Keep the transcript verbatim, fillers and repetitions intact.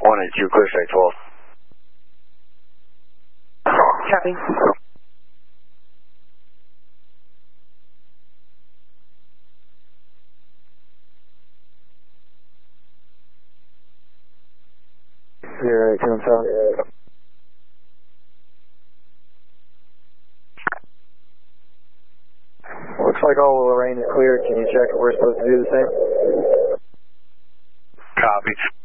one eighty-two, clear straight twelve. Copy. Zero eight two one seven. Looks like all Lorraine is clear. Can you check if we're supposed to do the same? Copy.